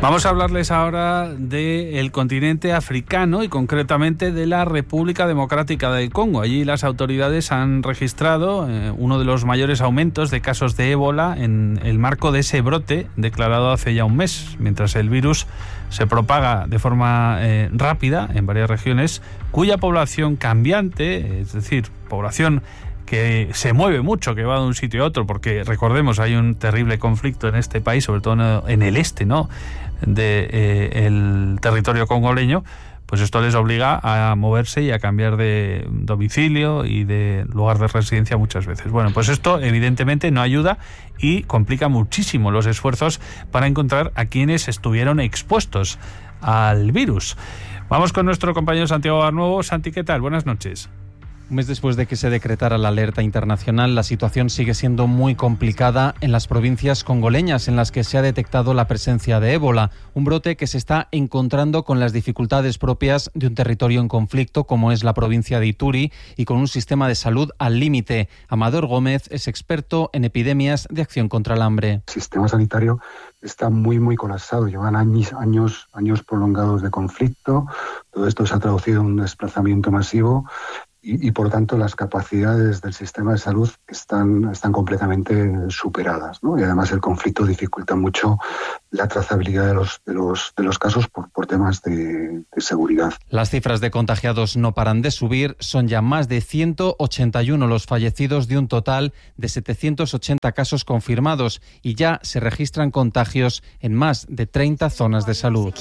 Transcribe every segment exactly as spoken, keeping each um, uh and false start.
Vamos a hablarles ahora del continente africano y concretamente de la República Democrática del Congo. Allí las autoridades han registrado eh, uno de los mayores aumentos de casos de ébola en el marco de ese brote declarado hace ya un mes, mientras el virus se propaga de forma eh, rápida en varias regiones, cuya población cambiante, es decir, población que se mueve mucho, que va de un sitio a otro, porque recordemos, hay un terrible conflicto en este país, sobre todo en el este, ¿no?, de eh, el territorio congoleño, pues esto les obliga a moverse y a cambiar de domicilio y de lugar de residencia muchas veces. Bueno, pues esto evidentemente no ayuda y complica muchísimo los esfuerzos para encontrar a quienes estuvieron expuestos al virus. Vamos con nuestro compañero Santiago Barnuevo. Santi, ¿qué tal? Buenas noches. Un mes después de que se decretara la alerta internacional, la situación sigue siendo muy complicada en las provincias congoleñas en las que se ha detectado la presencia de ébola, un brote que se está encontrando con las dificultades propias de un territorio en conflicto como es la provincia de Ituri y con un sistema de salud al límite. Amador Gómez es experto en epidemias de Acción contra el Hambre. El sistema sanitario está muy, muy colapsado. Llevan años, años, años prolongados de conflicto. Todo esto se ha traducido en un desplazamiento masivo. Y, y por tanto las capacidades del sistema de salud están, están completamente superadas, ¿no? Y además el conflicto dificulta mucho la trazabilidad de los, de los, de los casos por, por temas de, de seguridad. Las cifras de contagiados no paran de subir. Son ya más de ciento ochenta y uno los fallecidos de un total de setecientos ochenta casos confirmados y ya se registran contagios en más de treinta zonas de salud.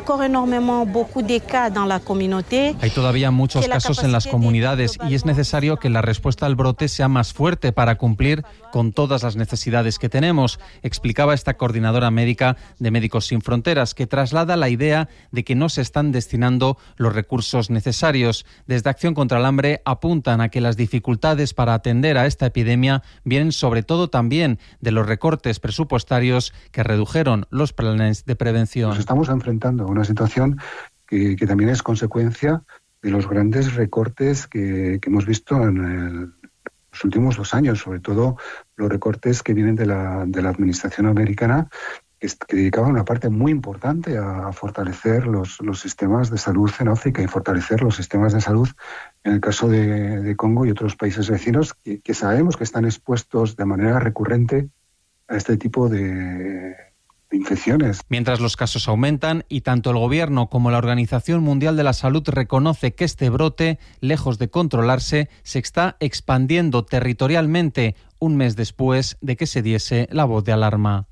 Hay todavía muchos casos en las comunidades y es necesario que la respuesta al brote sea más fuerte para cumplir con todas las necesidades que tenemos, explicaba esta coordinadora médica de Médicos Sin Fronteras, que traslada la idea de que no se están destinando los recursos necesarios. Desde Acción contra el Hambre apuntan a que las dificultades para atender a esta epidemia vienen sobre todo también de los recortes presupuestarios que redujeron los planes de prevención. Nos estamos enfrentando a una situación que, que también es consecuencia de los grandes recortes que, que hemos visto en el, los últimos dos años, sobre todo los recortes que vienen de la, de la administración americana, que, que dedicaban una parte muy importante a, a fortalecer los, los sistemas de salud en África y fortalecer los sistemas de salud en el caso de, de Congo y otros países vecinos que, que sabemos que están expuestos de manera recurrente a este tipo de infecciones. Mientras los casos aumentan y tanto el Gobierno como la Organización Mundial de la Salud reconoce que este brote, lejos de controlarse, se está expandiendo territorialmente un mes después de que se diese la voz de alarma.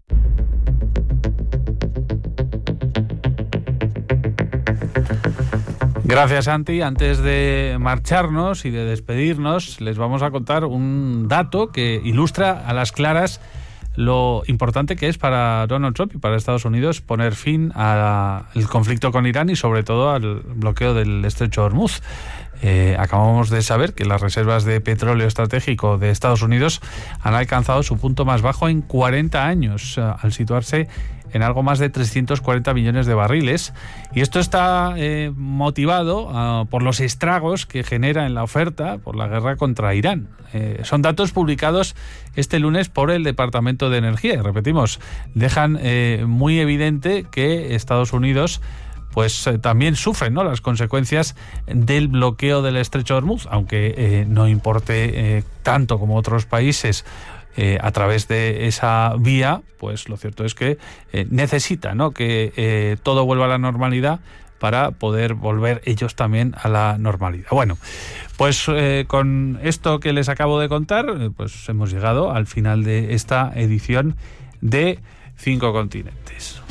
Gracias, Santi. Antes de marcharnos y de despedirnos, les vamos a contar un dato que ilustra a las claras lo importante que es para Donald Trump y para Estados Unidos poner fin al conflicto con Irán y sobre todo al bloqueo del estrecho de Hormuz. Eh, acabamos de saber que las reservas de petróleo estratégico de Estados Unidos han alcanzado su punto más bajo en cuarenta años, al situarse en algo más de trescientos cuarenta millones de barriles. Y esto está eh, motivado uh, por los estragos que genera en la oferta por la guerra contra Irán. Eh, son datos publicados este lunes por el Departamento de Energía. Y repetimos, dejan eh, muy evidente que Estados Unidos pues eh, también sufren, ¿no?, las consecuencias del bloqueo del estrecho de Hormuz, aunque eh, no importe eh, tanto como otros países Eh, a través de esa vía, pues lo cierto es que eh, necesita, ¿no?, que eh, todo vuelva a la normalidad para poder volver ellos también a la normalidad. Bueno, pues eh, con esto que les acabo de contar, eh, pues hemos llegado al final de esta edición de Cinco Continentes.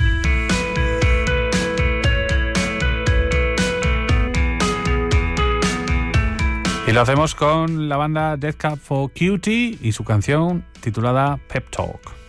Y lo hacemos con la banda Death Cab for Cutie y su canción titulada Pep Talk.